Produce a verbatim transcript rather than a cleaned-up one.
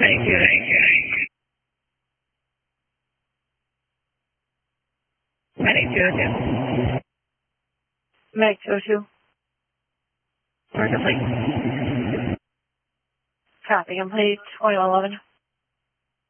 Thank you. Thank you. Medic two oh two. Medic two oh two. Where's the plate? Copy. Complete twenty-one eleven.